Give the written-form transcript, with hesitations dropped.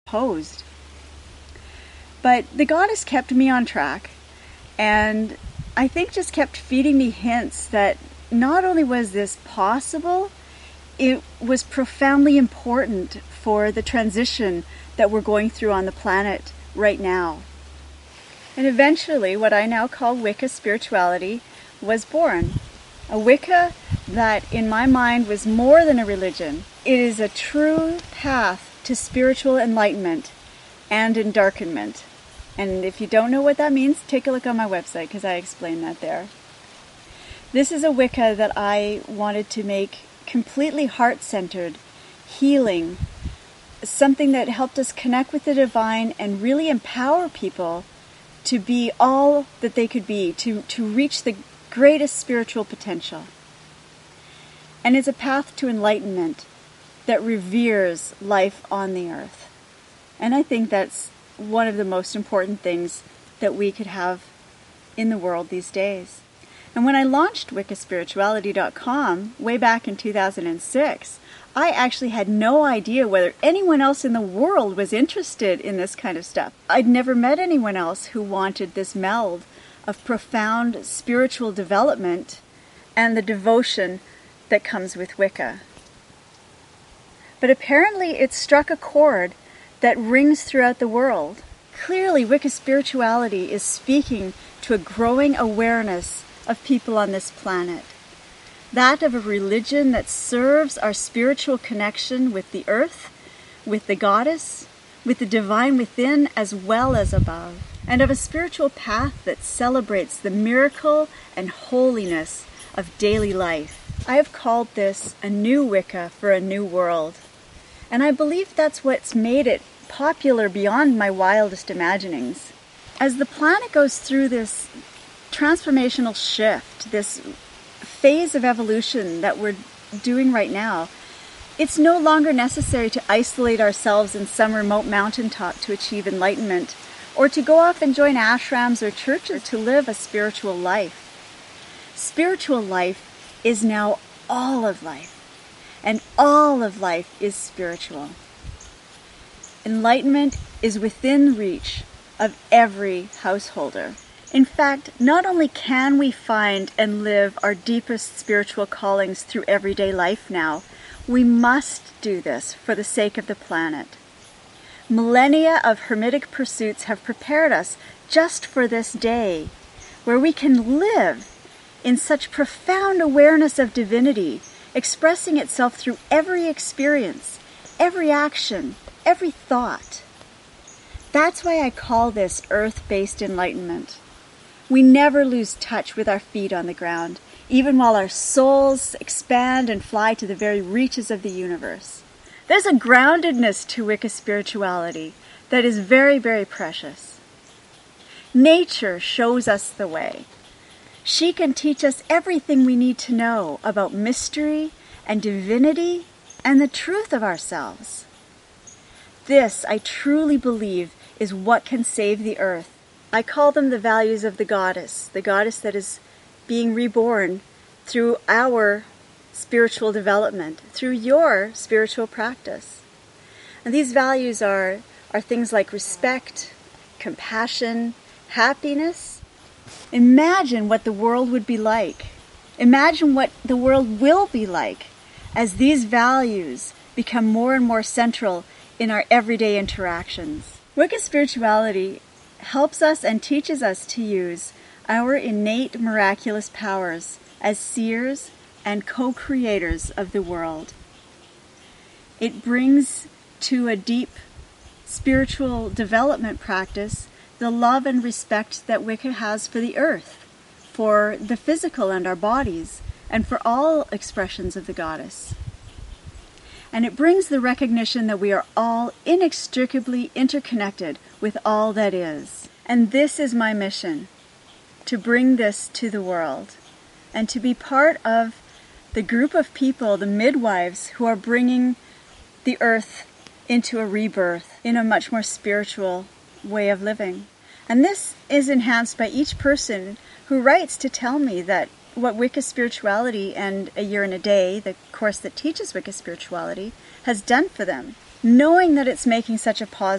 posed. But the goddess kept me on track, and I think just kept feeding me hints that not only was this possible, it was profoundly important for the transition that we're going through on the planet right now. And eventually, what I now call Wicca spirituality was born. A Wicca that, in my mind, was more than a religion. It is a true path to spiritual enlightenment and endarkenment. And if you don't know what that means, take a look on my website, because I explain that there. This is a Wicca that I wanted to make completely heart-centered, healing, something that helped us connect with the divine and really empower people to be all that they could be, to reach the greatest spiritual potential. And it's a path to enlightenment that reveres life on the earth. And I think that's one of the most important things that we could have in the world these days. And when I launched wiccaspirituality.com way back in 2006, I actually had no idea whether anyone else in the world was interested in this kind of stuff. I'd never met anyone else who wanted this meld of profound spiritual development and the devotion that comes with Wicca. But apparently it struck a chord that rings throughout the world. Clearly, Wicca spirituality is speaking to a growing awareness of people on this planet. That of a religion that serves our spiritual connection with the earth, with the goddess, with the divine within as well as above, and of a spiritual path that celebrates the miracle and holiness of daily life. I have called this a new Wicca for a new world. And I believe that's what's made it popular beyond my wildest imaginings. As the planet goes through this transformational shift, this phase of evolution that we're doing right now, it's no longer necessary to isolate ourselves in some remote mountaintop to achieve enlightenment, or to go off and join ashrams or churches to live a spiritual life. Spiritual life is now all of life. And all of life is spiritual. Enlightenment is within reach of every householder. In fact, not only can we find and live our deepest spiritual callings through everyday life now, we must do this for the sake of the planet. Millennia of hermetic pursuits have prepared us just for this day, where we can live in such profound awareness of divinity, expressing itself through every experience, every action, every thought. That's why I call this earth-based enlightenment. We never lose touch with our feet on the ground, even while our souls expand and fly to the very reaches of the universe. There's a groundedness to Wicca spirituality that is very, very precious. Nature shows us the way. She can teach us everything we need to know about mystery and divinity and the truth of ourselves. This, I truly believe, is what can save the earth. I call them the values of the goddess that is being reborn through our spiritual development, through your spiritual practice. And these values are things like respect, compassion, happiness. Imagine what the world would be like. Imagine what the world will be like as these values become more and more central in our everyday interactions. Wicca spirituality helps us and teaches us to use our innate miraculous powers as seers and co-creators of the world. It brings to a deep spiritual development practice the love and respect that Wicca has for the earth, for the physical and our bodies, and for all expressions of the goddess. And it brings the recognition that we are all inextricably interconnected with all that is. And this is my mission, to bring this to the world, and to be part of the group of people, the midwives, who are bringing the earth into a rebirth in a much more spiritual way of living. And this is enhanced by each person who writes to tell me that what Wicca spirituality and A Year and a Day, the course that teaches Wicca spirituality, has done for them. Knowing that it's making such a positive